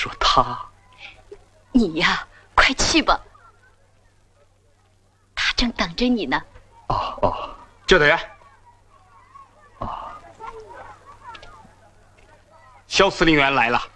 说他。 你呀，快去吧，他正等着你呢。 哦， 救队员。 啊， 肖司令员来了。